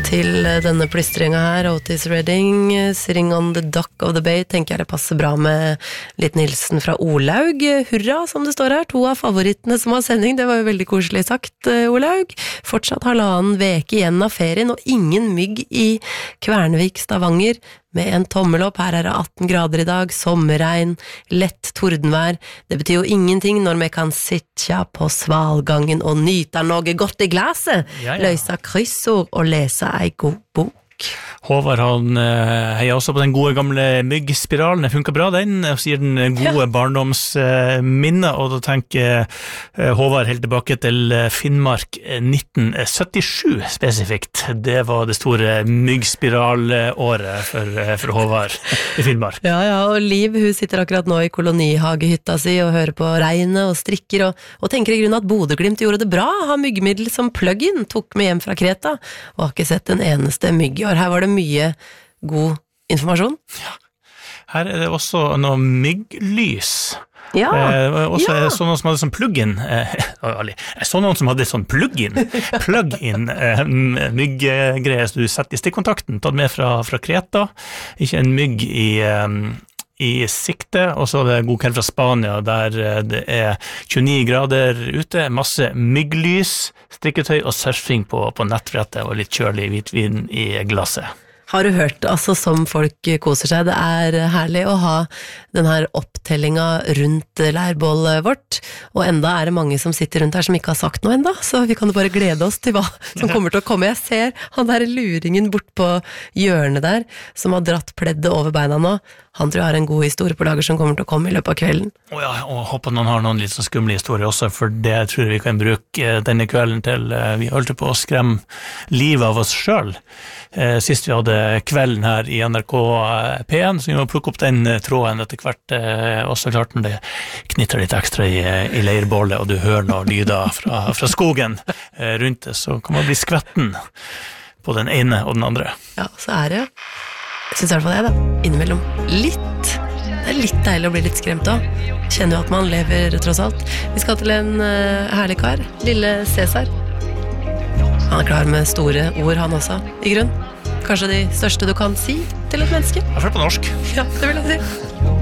Til denne plystringa her, Otis Redding, Sitting on the Dock of the Bay, tenker jeg det passer bra med litt hilsen fra Olaug. Hurra, som det står her, 2 av favorittene som har sending, det var jo veldig koselig sagt, Olaug. Fortsatt 1,5 veke igjen av ferien, og ingen mygg i Kvernvik, Stavanger, med en tommel opp. Her det 18 grader i dag, sommerregn, lett tordenvær. Det betyr jo ingenting når vi kan sitte på svalgangen og nyte noe godt i glaset, løse kryssord og lese ei god bok. Håvard han heier også på den gode gamle myggspiralen, det funker bra den, og sier den gode barndomsminne, og da tenker Håvard helt tilbake til Finnmark 1977 spesifikt. Det var det store myggspiralåret for Håvard i Finnmark. Ja, og Liv, hun sitter akkurat nå i kolonihagehytta si og hører på regnet og strikker, og tenker i grunnen at Bodø-Glimt gjorde det bra, har myggmiddel som plug-in, tok med hjem fra Kreta, og har ikke sett en eneste mygg. Her var det mye god informasjon. Ja. Her det også noe mygglys. Ja. Også sånn noen som hadde sånn plug-in. Sånn noen som hadde sånn plug-in mygggreier som du setter i stikkontakten, tatt med fra Kreta. Ikke en mygg i sikte, og så det god kveld fra Spania, der det 29 grader ute, masse mygglys, strikketøy og surfing på nettbrettet, og litt kjølig hvitvin i glasset. Har du hørt, altså, som folk koser seg, det herlig å ha den her opptellinga rundt leirbålet vårt, og enda det mange som sitter rundt her som ikke har sagt noe enda, så vi kan jo bare glede oss til hva som kommer til å komme. Jeg ser han der luringen bort på hjørnet der, som har dratt pleddet over beina nå. Han tror jeg har en god historie på lager som kommer til å komme i løpet av kvelden. Og håper noen har noen litt så skumle historier også, for det tror jeg vi kan bruke denne kvelden til. Vi holdt på å skremme livet av oss selv. Sist vi hadde kvelden her i NRK P1, så vi må plukke opp den tråden etter hvert, og så klart når det knitter litt ekstra i leirbålet, og du hører noen lyder fra skogen rundt det, så kan man bli skvetten på den ene og den andre. Ja, så det jeg synes i hvert fall jeg da, innimellom litt. Det litt deilig å bli litt skremt også. Kjenner jo at man lever tross alt. Vi skal til en herlig kar, lille Cæsar. Han klar med store ord han også, i grunn. Kanskje de største du kan si til et menneske. Jeg er på norsk. Ja, det vil jeg si.